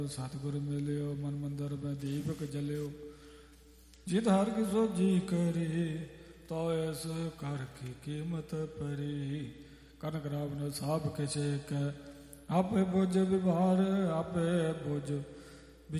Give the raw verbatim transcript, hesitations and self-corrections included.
ਸਤਿਗੁਰ ਮਿਲਿਓ ਮਨ ਮੰਦਰ ਮੈਂ ਦੀਪਕ ਜਲਿਓ। ਜਿਤ ਹਰ ਕੀ ਸੋਝੀ ਕਰੀ ਤੋ ਐਸ ਕਰ ਕੀ ਕੀਮਤ ਪਰੀ। ਕਨਕ ਰਾਵ ਨ ਸਾਬ ਕਿਛੇ ਕੈ ਆਪੇ ਬੁਝ ਵਿਵਹਾਰ ਆਪੇ ਬੁਝ